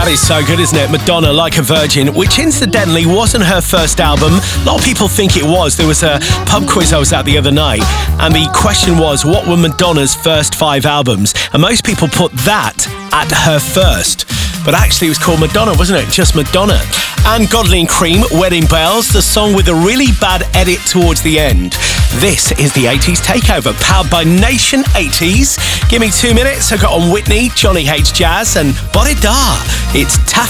That is so good, isn't it? Madonna, Like a Virgin, which incidentally wasn't her first album. A lot of people think it was. There was a pub quiz I was at the other night, and the question was, what were Madonna's first 5 albums? And most people put that at her first. But actually it was called Madonna, wasn't it? Just Madonna. And Godley and Cream, Wedding Bells, the song with a really bad edit towards the end. This is the 80s Takeover, powered by Nation 80s. Give me 2 minutes. I got on Whitney, Johnny Hates Jazz, and Bodida. It's Taffy.